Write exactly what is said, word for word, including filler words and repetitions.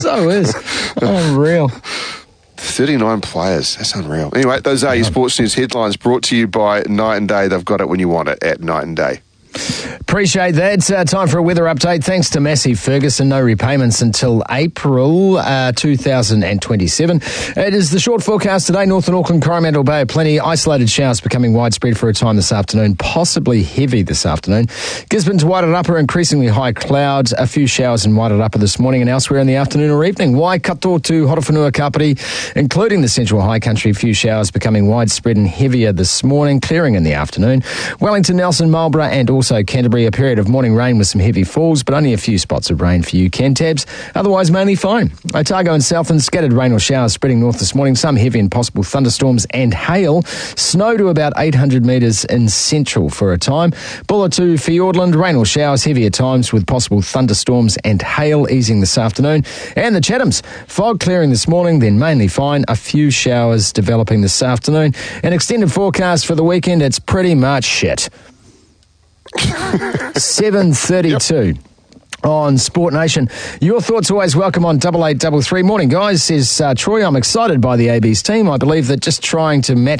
So is. Unreal. thirty-nine players. That's unreal. Anyway, those are your sports news headlines brought to you by Night and Day. They've got it when you want it at Night and Day. Appreciate that. Uh, time for a weather update. Thanks to Massey Ferguson. No repayments until April uh, two thousand twenty-seven. It is the short forecast today. Northern Auckland, Coromandel Bay, plenty. Isolated showers becoming widespread for a time this afternoon, possibly heavy this afternoon. Gisborne to Wairarapa, increasingly high clouds. A few showers in Wairarapa this morning and elsewhere in the afternoon or evening. Waikato to Horowhenua Kapiti, including the central high country. A few showers becoming widespread and heavier this morning, clearing in the afternoon. Wellington, Nelson, Marlborough and also Canterbury, a period of morning rain with some heavy falls, but only a few spots of rain for you Cantabs. Otherwise, mainly fine. Otago and Southland, scattered rain or showers spreading north this morning. Some heavy and possible thunderstorms and hail. Snow to about eight hundred metres in central for a time. Bulla to Fiordland, rain or showers, heavy at times with possible thunderstorms and hail easing this afternoon. And the Chathams, fog clearing this morning, then mainly fine. A few showers developing this afternoon. An extended forecast for the weekend, it's pretty much shit. seven thirty-two Yep. On Sport Nation. Your thoughts always welcome on double eight double three. Morning, guys, says uh, Troy. I'm excited by the A B's team. I believe that just trying to match